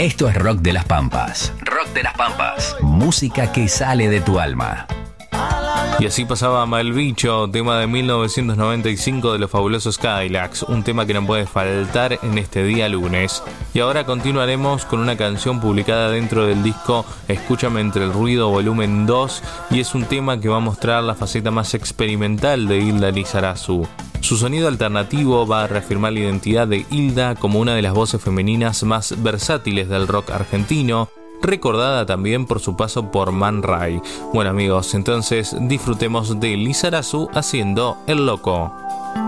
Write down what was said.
Esto es Rock de las Pampas. Rock de las Pampas. Música que sale de tu alma. Y así pasaba Malbicho, tema de 1995 de los fabulosos Cadillacs, un tema que no puede faltar en este día lunes. Y ahora continuaremos con una canción publicada dentro del disco Escúchame entre el ruido volumen 2, y es un tema que va a mostrar la faceta más experimental de Hilda Lizarazu. Su sonido alternativo va a reafirmar la identidad de Hilda como una de las voces femeninas más versátiles del rock argentino, recordada también por su paso por Man Ray. Bueno amigos, entonces disfrutemos de Lizarazu haciendo El Loco.